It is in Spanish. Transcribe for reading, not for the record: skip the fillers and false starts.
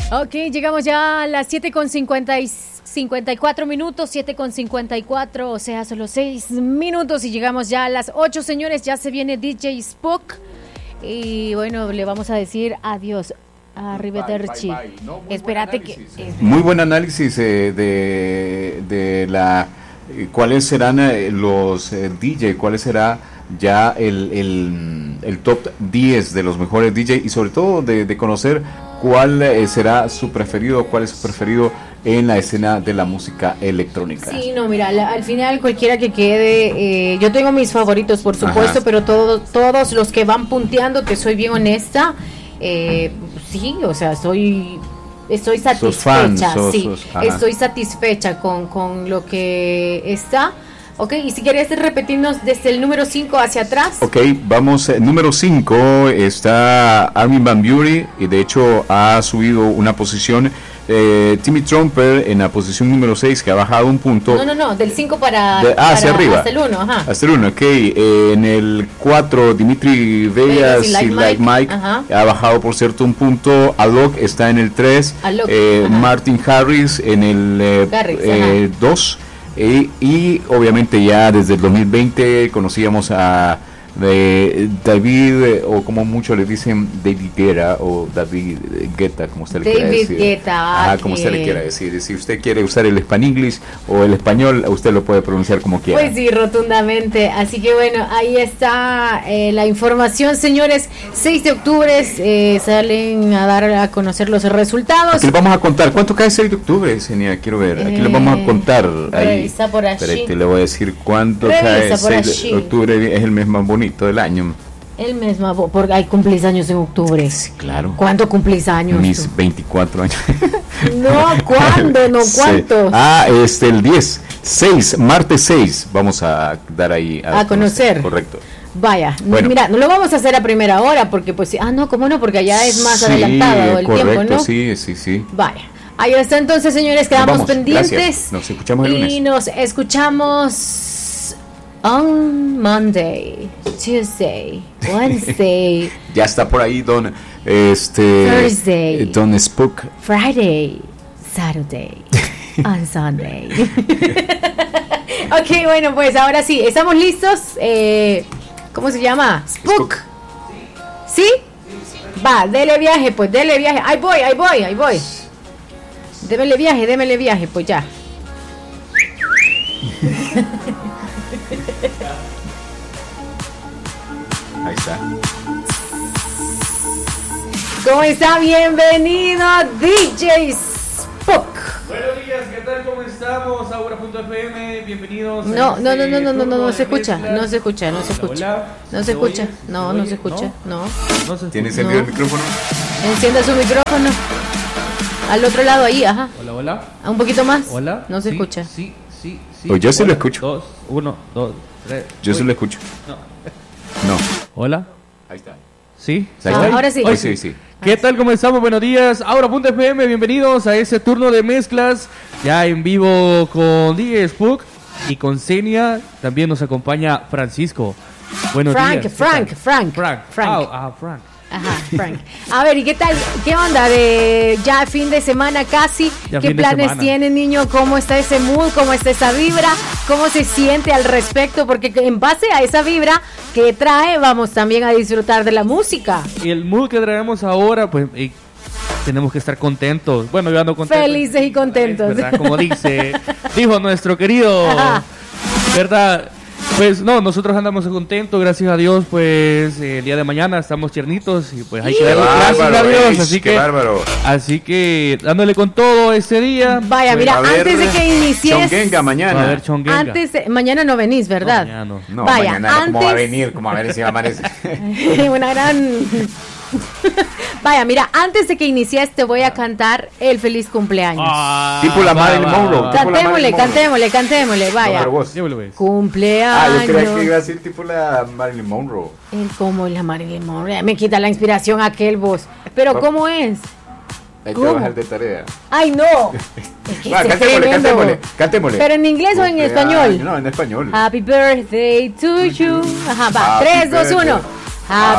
Ok, llegamos ya a las 7:54 minutos, 7:54, o sea, solo 6 minutos y llegamos ya a las 8, señores, ya se viene DJ Spook y bueno, le vamos a decir adiós a Arrivederci. No, espérate que... Muy buen análisis de la... ¿Cuáles serán los DJ? ¿Cuáles será ya el top 10 de los mejores DJ? Y sobre todo de conocer cuál será su preferido, cuál es su preferido en la escena de la música electrónica. Sí, no, mira, al final cualquiera que quede, yo tengo mis favoritos, por supuesto. Ajá. Pero todos los que van punteando, te soy bien honesta, sí, o sea, estoy satisfecha, estoy satisfecha con lo que está. Ok, y si quieres repetirnos desde el número 5 hacia atrás. Ok, vamos, número 5 está Armin van Buuren, y de hecho ha subido una posición. Timmy Trumper en la posición número 6, que ha bajado un punto. No, del 5 hacia arriba. Hasta el 1, ajá. Hasta el 1, ok. En el 4, Dimitri Vegas y Like Mike ha bajado por cierto un punto. Alok está en el 3. Martin Harris en el 2. Y obviamente ya desde el 2020 conocíamos a David, o como muchos le dicen, David Guetta o David Guetta, como usted le quiera decir. Guetta, como usted le quiera decir. Si usted quiere usar el Spanglish o el español, usted lo puede pronunciar como quiera. Pues sí, rotundamente. Así que bueno, ahí está la información, señores. 6 de octubre salen a dar a conocer los resultados. Aquí les vamos a contar. ¿Cuánto cae 6 de octubre, Senia? Quiero ver. Aquí les vamos a contar. Ahí. Está por allí. Espérate, le voy a decir cuánto cae 6 de octubre. Es el mes más bonito del año. El mes más porque hay cumplís años en octubre. Sí, claro. ¿Cuándo cumplís años? Mis 24 años. No, ¿cuándo? No, ¿cuántos? El 10, 6, martes 6, vamos a dar ahí a conocer. Correcto. Vaya, bueno. Mira, no lo vamos a hacer a primera hora porque pues, no, ¿cómo no? Porque allá es más adelantado el tiempo, ¿no? Sí. Vaya. Ahí está entonces, señores, quedamos pendientes. Gracias. Nos escuchamos el lunes. Y nos escuchamos on Monday, Tuesday, Wednesday. Ya está por ahí Thursday, Don Spook. Friday, Saturday, on Sunday. Ok, bueno, pues ahora sí, ¿estamos listos? ¿Cómo se llama? Spook. ¿Sí? Va, dele viaje, pues, dele viaje. Ahí voy. Démele viaje, pues ya. Ahí está. ¿Cómo está? Bienvenido, DJ Spook. Buenos días, ¿qué tal? ¿Cómo estamos? Aura.fm, bienvenidos. No se escucha. ¿Tiene encendido el micrófono? Encienda su micrófono. Al otro lado ahí, ajá. Hola. Un poquito más. Hola. No se escucha. Sí. Pues yo sí lo escucho. 1, 2, 3. Yo sí lo escucho. No. Hola. Ahí está. ¿Sí? Ahora sí. Hoy sí. ¿Qué tal? ¿Cómo estamos? Buenos días. Aura.fm, bienvenidos a ese turno de mezclas. Ya en vivo con DJ Spook y con Senia. También nos acompaña Francisco. Buenos días. Frank. Frank. Ajá, Frank. A ver, ¿y qué tal? ¿Qué onda de ya fin de semana casi? ¿Qué planes tiene, niño? ¿Cómo está ese mood? ¿Cómo está esa vibra? ¿Cómo se siente al respecto? Porque en base a esa vibra que trae, vamos también a disfrutar de la música. Y el mood que traemos ahora, pues tenemos que estar contentos. Bueno, yo ando contento. Felices y contentos. ¿Verdad? Como dijo nuestro querido, ¿verdad? Pues no, nosotros andamos contentos, gracias a Dios, pues el día de mañana estamos tiernitos y pues hay que darle gracias a Dios, así que dándole con todo este día. Vaya, pues, mira, antes de que inicies Chonguenga mañana. A ver, Chonguenga. Mañana no venís, ¿verdad? No, vaya, mañana antes... ¿Cómo va a venir? ¿Cómo a ver si amanece? Una gran... Vaya, mira, antes de que inicies te voy a cantar el feliz cumpleaños. Tipo la Marilyn Monroe. Cantémosle, vaya. Cumpleaños. Yo creía que iba a decir tipo la Marilyn Monroe. Como la Marilyn Monroe. Me quita la inspiración aquel voz. Pero ¿cómo es? Hay que bajar de tarea. ¡Ay, no! Cantémosle. ¿Pero en inglés o en español? No, en español. Happy birthday to you. Ajá, va. 3, 2, 1.